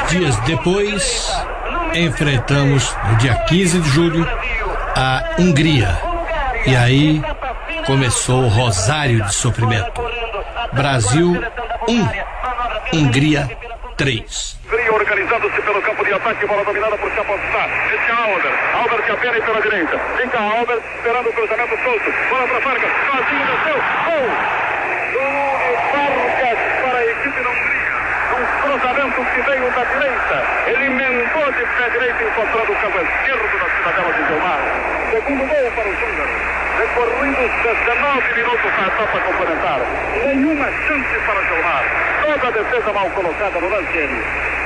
dias depois, enfrentamos, no dia 15 de julho, a Hungria. E aí começou o rosário de sofrimento. Brasil 1, Hungria 3. Organizando-se pelo campo de ataque, bola dominada por Chapossá. Esse é Alber que apela pela direita. Fica Alber esperando o cruzamento solto. Bola para Vargas, sozinho desceu. Gol! Vargas para a equipe da Hungria. Um cruzamento que veio da direita. Ele emendou de pé direito, encontrando o campo esquerdo da cidadela de Gilmar. Segundo gol para os húngaros. Recorridos 19 minutos na etapa complementar. Nenhuma chance para Gilmar. Toda a defesa mal colocada no lance.